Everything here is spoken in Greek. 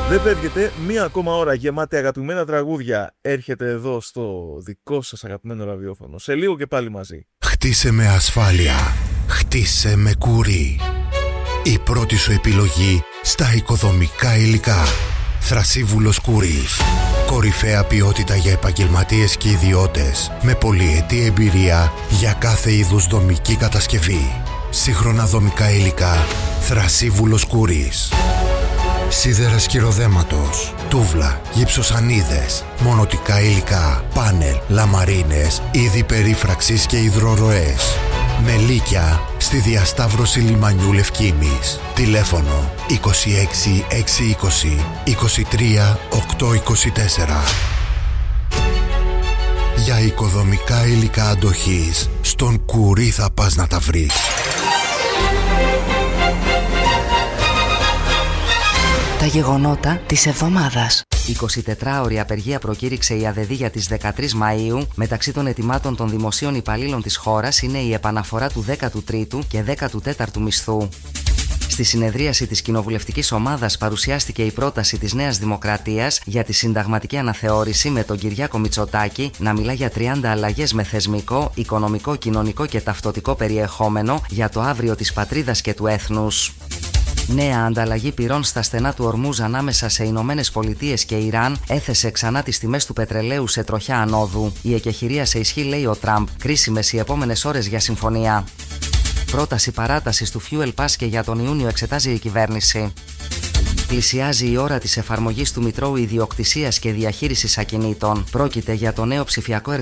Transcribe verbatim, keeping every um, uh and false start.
Δεν φεύγετε, μία ακόμα ώρα γεμάτη αγαπημένα τραγούδια έρχεται εδώ στο δικό σας αγαπημένο ραδιόφωνο. Σε λίγο και πάλι μαζί. Χτίσε με ασφάλεια, χτίσε με κουρί. Η πρώτη σου επιλογή στα οικοδομικά υλικά. Θρασίβουλος Κουρής. Κορυφαία ποιότητα για επαγγελματίες και ιδιώτες, με πολυετή εμπειρία για κάθε είδους δομική κατασκευή. Σύγχρονα δομικά υλικά. Θρασίβουλος Κουρής. Σίδερα σκυροδέματος, τούβλα, γυψοσανίδες, μονοτικά υλικά, πάνελ, λαμαρίνες, είδη περίφραξης και υδροροές. Μελίκια στη διασταύρωση λιμανιού Λευκήμης. Τηλέφωνο είκοσι έξι εξακόσια είκοσι είκοσι τρία οκτακόσια είκοσι τέσσερα. Για οικοδομικά υλικά αντοχής, στον Κουρί θα πας να τα βρεις. Τα γεγονότα της εβδομάδας. εικοσιτετράωρη απεργία προκήρυξε η ΑΔΕΔΗ για τις δεκατρείς Μαΐου. Μεταξύ των αιτημάτων των δημοσίων υπαλλήλων της χώρας είναι η επαναφορά του δέκατου τρίτου και δέκατου τέταρτου μισθού. Στη συνεδρίαση της κοινοβουλευτικής ομάδας παρουσιάστηκε η πρόταση της Νέας Δημοκρατίας για τη συνταγματική αναθεώρηση, με τον Κυριάκο Μητσοτάκη να μιλά για τριάντα αλλαγές με θεσμικό, οικονομικό, κοινωνικό και ταυτοτικό περιεχόμενο για το αύριο της πατρίδας και του έθνους. Νέα ανταλλαγή πυρών στα στενά του Ορμούζ ανάμεσα σε Ηνωμένες Πολιτείες και Ιράν έθεσε ξανά τις τιμές του πετρελαίου σε τροχιά ανόδου. Η εκεχηρία σε ισχύ, λέει ο Τραμπ. Κρίσιμες οι επόμενες ώρες για συμφωνία. Πρόταση παράτασης του Fuel Pass και για τον Ιούνιο εξετάζει η κυβέρνηση. Πλησιάζει η ώρα της εφαρμογής του Μητρώου Ιδιοκτησίας και Διαχείρισης Ακινήτων. Πρόκειται για το νέο ψηφιακό